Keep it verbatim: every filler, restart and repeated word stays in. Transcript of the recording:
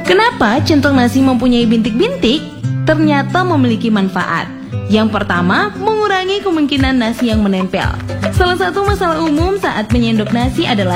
Kenapa centong nasi mempunyai bintik-bintik? Ternyata memiliki manfaat. Yang pertama, mengurangi kemungkinan nasi yang menempel. Salah satu masalah umum saat menyendok nasi adalah